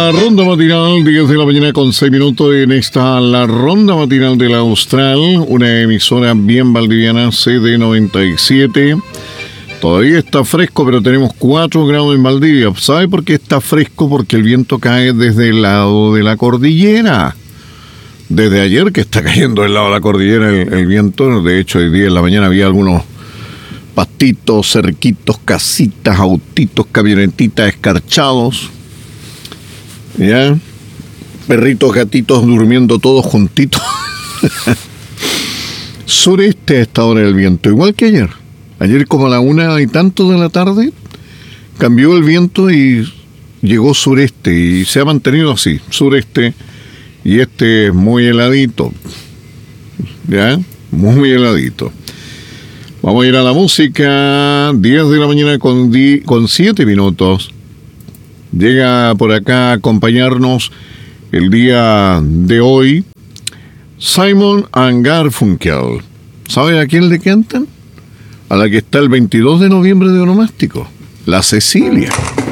La ronda matinal, 10 de la mañana con 6 minutos. En esta, la ronda matinal de la Austral, una emisora bien valdiviana, CD97. Todavía está fresco, pero tenemos 4 grados en Valdivia. ¿Sabe por qué está fresco? Porque el viento cae desde el lado de la cordillera. Desde ayer que está cayendo del lado de la cordillera el viento. De hecho, hoy día en la mañana había algunos pastitos, cerquitos, casitas, autitos, camionetitas escarchados. ¿Ya? Perritos, gatitos durmiendo todos juntitos. Sureste a esta hora del viento, igual que ayer. Ayer como a la 1:00 de la tarde cambió el viento y llegó sureste y se ha mantenido así, sureste, y este es muy heladito. ¿Ya? Muy heladito. Vamos a ir a la música. 10 de la mañana con 7 minutos. Llega por acá a acompañarnos el día de hoy Simon & Garfunkel. ¿Sabe a quién le cantan? A la que está el 22 de noviembre de onomástico, la Cecilia.